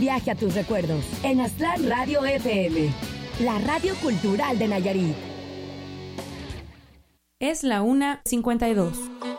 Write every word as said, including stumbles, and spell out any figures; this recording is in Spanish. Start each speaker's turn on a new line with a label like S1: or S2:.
S1: viaje a tus recuerdos en Aztlán Radio F M, la radio cultural de Nayarit.
S2: Es la una cincuenta y dos.